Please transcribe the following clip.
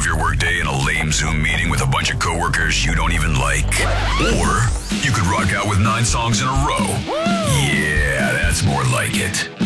off your workday in a lame Zoom meeting with a bunch of coworkers you don't even like. Or you could rock out with 9 songs in a row. Yeah, that's more like it.